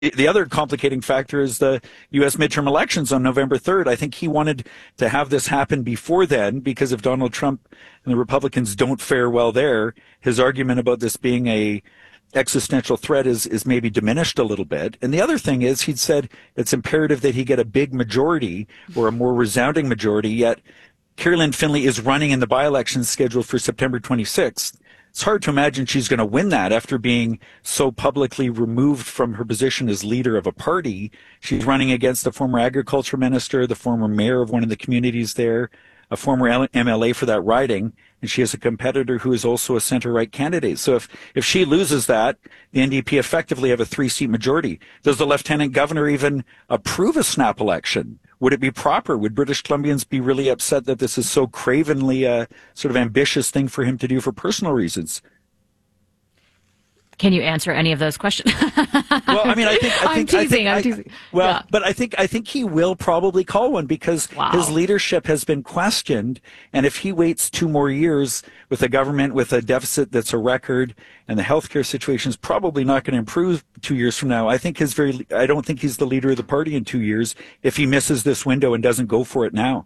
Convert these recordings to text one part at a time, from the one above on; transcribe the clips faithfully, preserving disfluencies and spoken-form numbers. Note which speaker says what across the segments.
Speaker 1: The other complicating factor is the U S midterm elections on November third. I think he wanted to have this happen before then, because if Donald Trump and the Republicans don't fare well there, his argument about this being a existential threat is, is maybe diminished a little bit. And the other thing is, he'd said it's imperative that he get a big majority or a more resounding majority, yet Carolyn Finley is running in the by-election scheduled for September twenty-sixth. It's hard to imagine she's going to win that after being so publicly removed from her position as leader of a party. She's running against the former agriculture minister, the former mayor of one of the communities there, a former M L A for that riding, and she has a competitor who is also a center-right candidate. So if, if she loses that, the N D P effectively have a three-seat majority. Does the lieutenant governor even approve a snap election? Would it be proper? Would British Columbians be really upset that this is so cravenly a uh, sort of ambitious thing for him to do for personal reasons?
Speaker 2: Can you answer any of those questions?
Speaker 1: Well, I mean, I think, I think,
Speaker 2: I'm teasing.
Speaker 1: I
Speaker 2: I'm
Speaker 1: think,
Speaker 2: teasing.
Speaker 1: I, well,
Speaker 2: yeah.
Speaker 1: but I think, I think he will probably call one, because
Speaker 2: wow.
Speaker 1: his leadership has been questioned. And if he waits two more years with a government with a deficit that's a record, and the healthcare situation is probably not going to improve two years from now, I think his very, I don't think he's the leader of the party in two years if he misses this window and doesn't go for it now.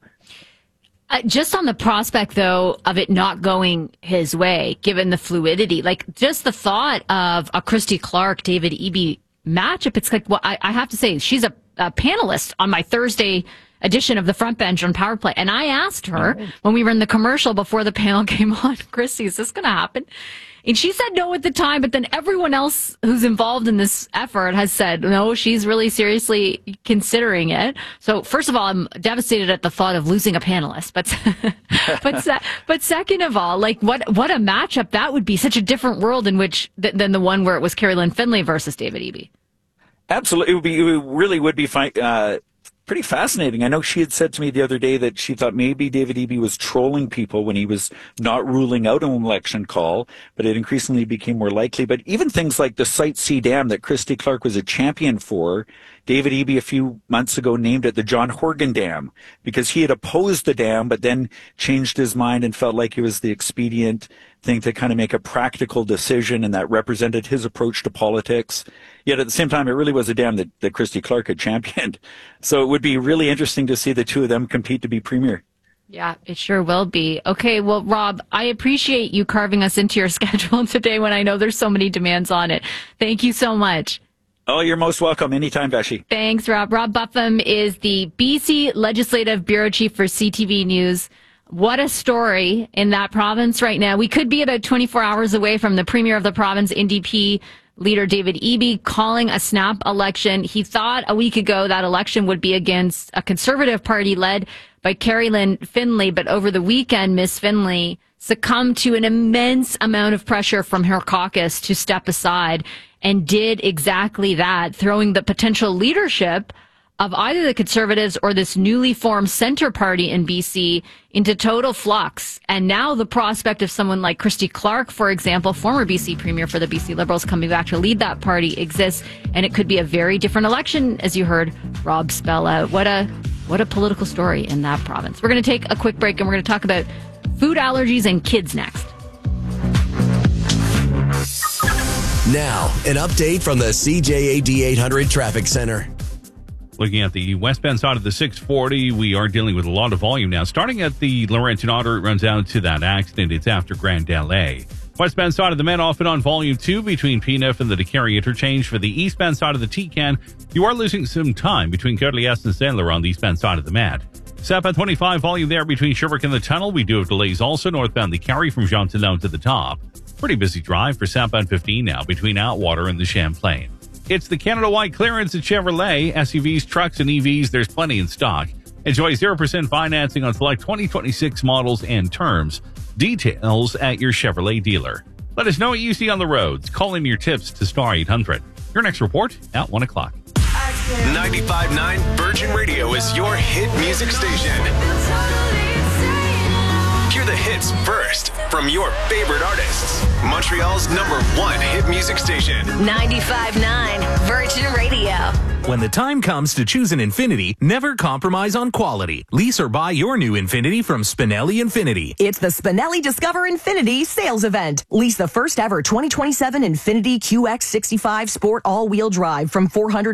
Speaker 2: Uh, just on the prospect, though, of it not going his way, given the fluidity, like just the thought of a Christy Clark, David Eby matchup, it's like, well, I, I have to say, she's a, a panelist on my Thursday edition of the Front Bench on Power Play. And I asked her oh. when we were in the commercial before the panel came on, Christy, is this going to happen? And she said no at the time, but then everyone else who's involved in this effort has said, no, she's really seriously considering it. So first of all, I'm devastated at the thought of losing a panelist. But but se- but second of all, like what what a matchup that would be. Such a different world in which th- than the one where it was Carolyn Finley versus David Eby.
Speaker 1: Absolutely. It would be, it really would be fine. Uh, pretty fascinating. I know she had said to me the other day that she thought maybe David Eby was trolling people when he was not ruling out an election call, but it increasingly became more likely. But even things like the Site C Dam that Christy Clark was a champion for, David Eby a few months ago named it the John Horgan Dam, because he had opposed the dam, but then changed his mind and felt like it was the expedient thing to kind of make a practical decision, and that represented his approach to politics. Yet at the same time, it really was a dam that, that Christy Clark had championed. So it would be really interesting to see the two of them compete to be premier.
Speaker 2: Yeah, it sure will be. Okay, well, Rob, I appreciate you carving us into your schedule today when I know there's so many demands on it. Thank you so much.
Speaker 1: Oh, you're most welcome. Anytime, Vashi.
Speaker 2: Thanks, Rob. Rob Buffum is the B C Legislative Bureau Chief for C T V News. What a story in that province right now. We could be about twenty-four hours away from the premier of the province, N D P leader David Eby, calling a snap election. He thought a week ago that election would be against a Conservative party led by Carolyn Finley, but over the weekend, Miss Finley succumbed to an immense amount of pressure from her caucus to step aside, and did exactly that, throwing the potential leadership of either the Conservatives or this newly formed Centre Party in B C into total flux. And now the prospect of someone like Christy Clark, for example, former B C Premier for the B C Liberals, coming back to lead that party exists. And it could be a very different election, as you heard Rob spell out. What a, what a political story in that province. We're going to take a quick break, and we're going to talk about food allergies and kids next.
Speaker 3: Now, an update from the C J A D eight hundred Traffic Center.
Speaker 4: Looking at the westbound side of the six forty, we are dealing with a lot of volume now. Starting at the Laurentian Artery, it runs out to that accident. It's after Grand Allée. Westbound side of the Met off and on volume two between P N F and the DeCarry interchange. For the eastbound side of the T-Can, you are losing some time between Côte-Liesse and Saint-Laurent on the eastbound side of the Met. Southbound twenty-five volume there between Sherbrooke and the Tunnel. We do have delays also northbound the Carry from Jean Talon to the top. Pretty busy drive for southbound fifteen now between Outwater and the Champlain. It's the Canada-wide clearance at Chevrolet. S U Vs, trucks, and E Vs, there's plenty in stock. Enjoy zero percent financing on select twenty twenty-six models and terms. Details at your Chevrolet dealer. Let us know what you see on the roads. Call in your tips to star eight hundred. Your next report at one o'clock.
Speaker 3: ninety-five point nine Virgin Radio is your hit music station. Hear the hits first from your favorite artists. Montreal's number one hit music station.
Speaker 5: ninety-five point nine Virgin Radio. When the time comes to choose an Infiniti, never compromise on quality. Lease or buy your new Infiniti from Spinelli Infiniti.
Speaker 6: It's the Spinelli Discover Infiniti sales event. Lease the first ever twenty twenty-seven Infiniti Q X sixty-five Sport all-wheel drive from four hundred